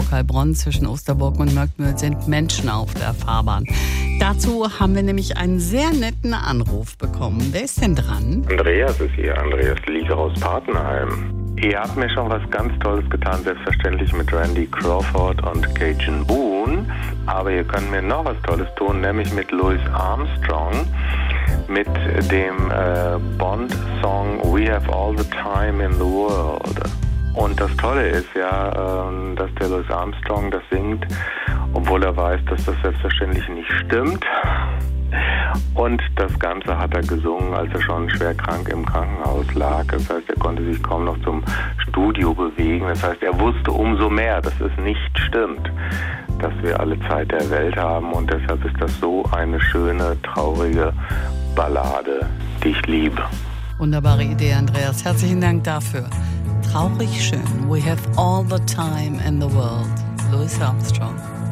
Hamburg Heilbronn zwischen Osterburg und Möckmühl sind Menschen auf der Fahrbahn. Dazu haben wir nämlich einen sehr netten Anruf bekommen. Wer ist denn dran? Andreas ist hier, Andreas Lieger aus Patenheim. Ihr habt mir schon was ganz Tolles getan, selbstverständlich mit Randy Crawford und Cajun Boone. Aber ihr könnt mir noch was Tolles tun, nämlich mit Louis Armstrong, mit dem Bond-Song We Have All the Time in the World. Und das Tolle ist ja, dass der Louis Armstrong das singt, obwohl er weiß, dass das selbstverständlich nicht stimmt. Und das Ganze hat er gesungen, als er schon schwer krank im Krankenhaus lag. Das heißt, er konnte sich kaum noch zum Studio bewegen. Das heißt, er wusste umso mehr, dass es nicht stimmt, dass wir alle Zeit der Welt haben. Und deshalb ist das so eine schöne, traurige Ballade, die ich liebe. Wunderbare Idee, Andreas. Herzlichen Dank dafür. Traurig schön. We have all the time in the world. Louis Armstrong.